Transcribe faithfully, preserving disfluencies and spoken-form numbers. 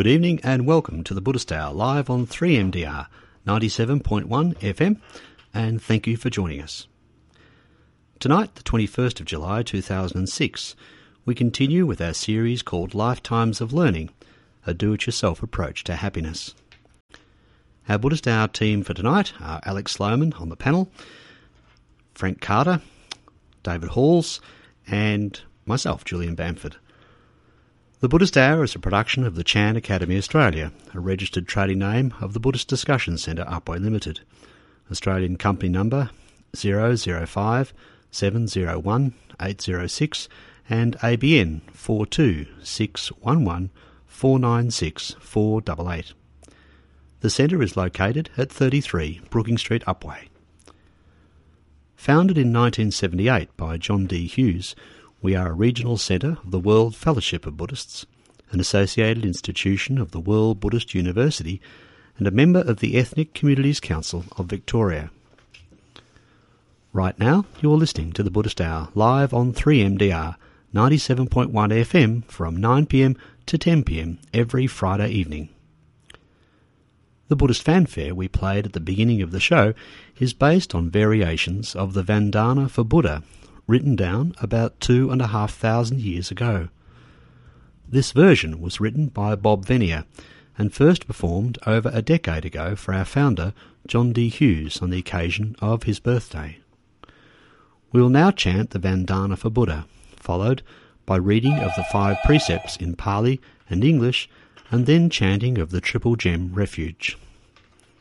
Good evening and welcome to the Buddhist Hour, live on three M D R ninety-seven point one F M, and thank you for joining us. Tonight, the twenty-first of July two thousand six, we continue with our series called Lifetimes of Learning, a do-it-yourself approach to happiness. Our Buddhist Hour team for tonight are Alex Sloman on the panel, Frank Carter, David Halls, and myself, Julian Bamford. The Buddhist Hour is a production of the Chan Academy Australia, a registered trading name of the Buddhist Discussion Centre Upwey Limited, Australian company number zero zero five seven zero one eight zero six and A B N four two six one one four nine six four eight eight. The centre is located at thirty-three Brookings Street, Upwey. Founded in nineteen seventy-eight by John D. Hughes, we are a regional centre of the World Fellowship of Buddhists, an associated institution of the World Buddhist University, and a member of the Ethnic Communities Council of Victoria. Right now, you are listening to the Buddhist Hour, live on three M D R ninety-seven point one F M from nine p m to ten p m every Friday evening. The Buddhist fanfare we played at the beginning of the show is based on variations of the Vandana for Buddha, written down about two and a half thousand years ago. This version was written by Bob Venier and first performed over a decade ago for our founder, John D. Hughes, on the occasion of his birthday. We will now chant the Vandana for Buddha, followed by reading of the five precepts in Pali and English, and then chanting of the Triple Gem Refuge.